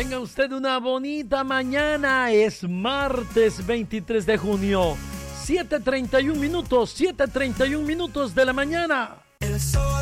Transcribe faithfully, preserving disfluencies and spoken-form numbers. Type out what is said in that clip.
Tenga usted una bonita mañana. Es martes veintitrés de junio. siete treinta y un minutos, siete treinta y un minutos de la mañana. El sol